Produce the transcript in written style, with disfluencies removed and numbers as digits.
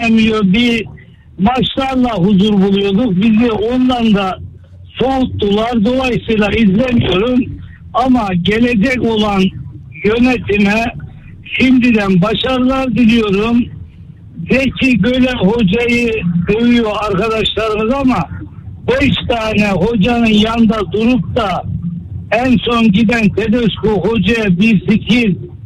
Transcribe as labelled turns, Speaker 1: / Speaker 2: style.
Speaker 1: izlenemiyor. Bir maçlarla huzur buluyorduk. Bizi ondan da soğuttular. Dolayısıyla izlemiyorum. Ama gelecek olan yönetime şimdiden başarılar diliyorum. Zeki Göle hocayı dövüyor arkadaşlarımız ama 5 tane hocanın yanında durup da en son giden Tedesco hocaya bir fikir